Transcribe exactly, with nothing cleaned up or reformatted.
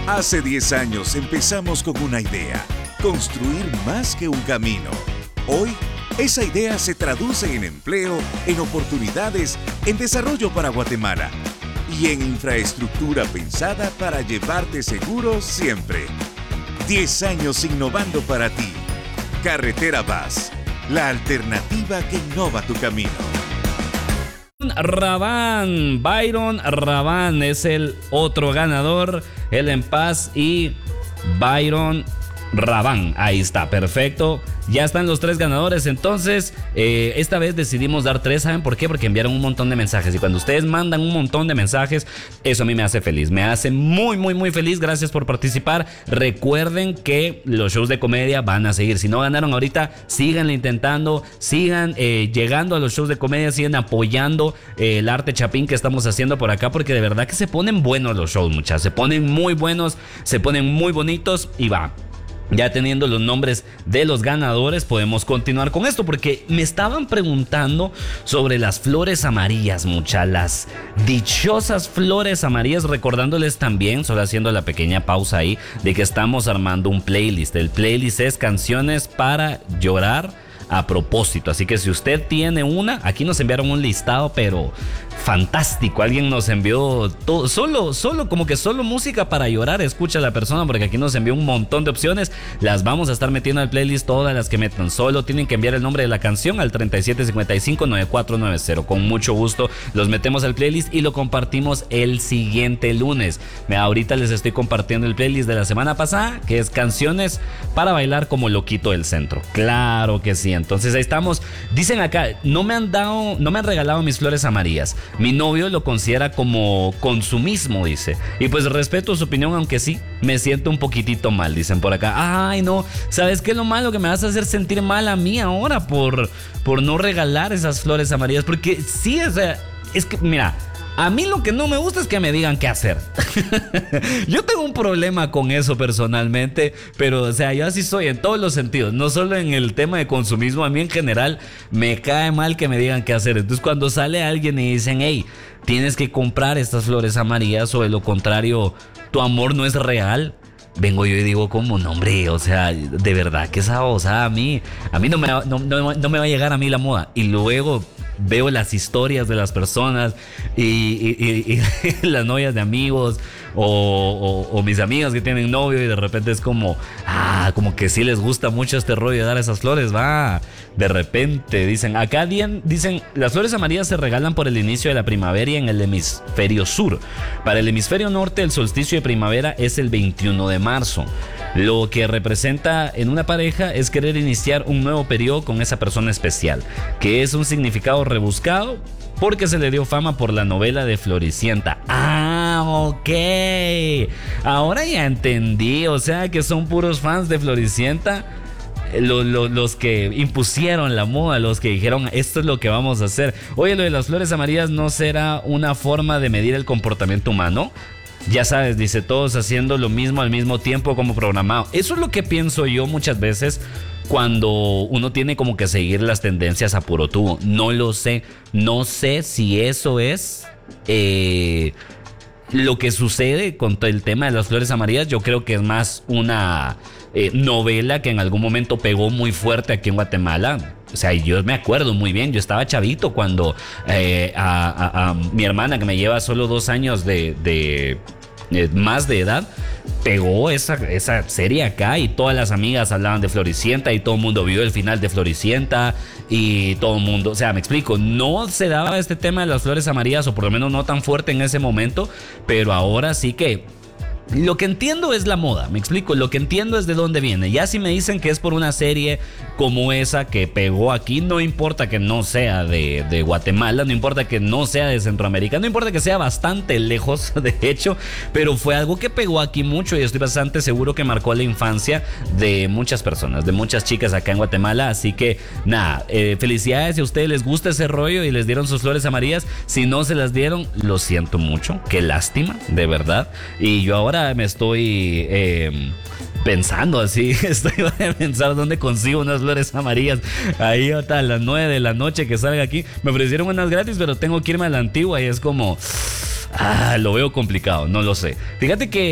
Hace diez años empezamos con una idea, construir más que un camino. Hoy, esa idea se traduce en empleo, en oportunidades, en desarrollo para Guatemala y en infraestructura pensada para llevarte seguro siempre. diez años innovando para ti. Carretera Vaz, la alternativa que innova tu camino. Rabán, Byron Rabán es el otro ganador, él en paz y Byron Rabán, ahí está, perfecto. Ya están los tres ganadores, entonces eh, esta vez decidimos dar tres. ¿Saben por qué? Porque enviaron un montón de mensajes y cuando ustedes mandan un montón de mensajes, eso a mí me hace feliz, me hace muy muy muy feliz. Gracias por participar. Recuerden que los shows de comedia van a seguir. Si no ganaron ahorita, síganle intentando, sigan eh, llegando a los shows de comedia, sigan apoyando eh, el arte chapín que estamos haciendo por acá, porque de verdad que se ponen buenos los shows, muchachos, se ponen muy buenos, se ponen muy bonitos y va. Ya teniendo los nombres de los ganadores, podemos continuar con esto, porque me estaban preguntando sobre las flores amarillas, muchas, las dichosas flores amarillas, recordándoles también, solo haciendo la pequeña pausa ahí, de que estamos armando un playlist. El playlist es canciones para llorar a propósito, así que si usted tiene una, aquí nos enviaron un listado pero fantástico, alguien nos envió todo, solo, solo como que solo música para llorar, escucha la persona, porque aquí nos envió un montón de opciones, las vamos a estar metiendo al playlist, todas las que metan, solo tienen que enviar el nombre de la canción al treinta y siete cincuenta y cinco noventa y cuatro noventa, con mucho gusto los metemos al playlist y lo compartimos el siguiente lunes. Ahorita les estoy compartiendo el playlist de la semana pasada, que es canciones para bailar como loquito del centro, claro que sí. Entonces ahí estamos. Dicen acá, no me han dado, no me han regalado mis flores amarillas. Mi novio lo considera como consumismo, dice. Y pues respeto su opinión, aunque sí me siento un poquitito mal, dicen por acá. Ay, no, ¿sabes qué es lo malo? Que me vas a hacer sentir mal a mí ahora por, por no regalar esas flores amarillas. Porque sí, o sea, es que, mira, a mí lo que no me gusta es que me digan qué hacer. Yo tengo un problema con eso personalmente, pero o sea, yo así soy en todos los sentidos, no solo en el tema de consumismo. A mí en general me cae mal que me digan qué hacer. Entonces cuando sale alguien y dicen, hey, tienes que comprar estas flores amarillas o de lo contrario tu amor no es real, vengo yo y digo como, no hombre, o sea, de verdad que esa osada a mí, a mí no me, no, no, no me va a llegar a mí la moda. Y luego veo las historias de las personas y, y, y, y las novias de amigos o, o, o mis amigas que tienen novio y de repente es como, ah, como que sí les gusta mucho este rollo de dar esas flores, va. De repente dicen, acá dicen, las flores amarillas se regalan por el inicio de la primavera en el hemisferio sur. Para el hemisferio norte, el solsticio de primavera es el veintiuno de marzo. Lo que representa en una pareja es querer iniciar un nuevo periodo con esa persona especial, que es un significado rebuscado porque se le dio fama por la novela de Floricienta. Ah, ok. Ahora ya entendí, o sea que son puros fans de Floricienta. Los, los, los que impusieron la moda, los que dijeron esto es lo que vamos a hacer. Oye, lo de las flores amarillas no será una forma de medir el comportamiento humano. Ya sabes, dice, todos haciendo lo mismo al mismo tiempo como programado. Eso es lo que pienso yo muchas veces cuando uno tiene como que seguir las tendencias a puro tubo. No lo sé, no sé si eso es eh, lo que sucede con el tema de las flores amarillas. Yo creo que es más una eh, novela que en algún momento pegó muy fuerte aquí en Guatemala. O sea, yo me acuerdo muy bien, yo estaba chavito cuando eh, a, a, a mi hermana, que me lleva solo dos años de, de, de más de edad, pegó esa, esa serie acá y todas las amigas hablaban de Floricienta y todo el mundo vio el final de Floricienta y todo el mundo, o sea, me explico, no se daba este tema de las flores amarillas, o por lo menos no tan fuerte en ese momento, pero ahora sí que lo que entiendo es la moda, me explico, lo que entiendo es de dónde viene. Ya si me dicen que es por una serie como esa que pegó aquí, no importa que no sea de, de Guatemala, no importa que no sea de Centroamérica, no importa que sea bastante lejos, de hecho, pero fue algo que pegó aquí mucho y estoy bastante seguro que marcó la infancia de muchas personas, de muchas chicas acá en Guatemala. Así que nada, eh, felicidades si a ustedes les gusta ese rollo y les dieron sus flores amarillas. Si no se las dieron, lo siento mucho, qué lástima, de verdad. Y yo ahora me estoy eh, pensando así, estoy a pensar dónde consigo unas flores amarillas. Ahí hasta las nueve de la noche que salga aquí. Me ofrecieron unas gratis, pero tengo que irme a la antigua y es como, ah, lo veo complicado, no lo sé. Fíjate que